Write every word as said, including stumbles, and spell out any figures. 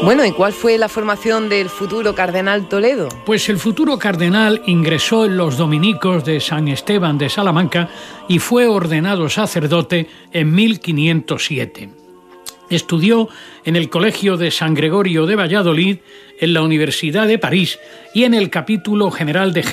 Bueno, ¿y cuál fue la formación del futuro cardenal Toledo? Pues el futuro cardenal ingresó en los dominicos de San Esteban de Salamanca y fue ordenado sacerdote en mil quinientos siete. Estudió en el Colegio de San Gregorio de Valladolid, en la Universidad de París y en el Capítulo General de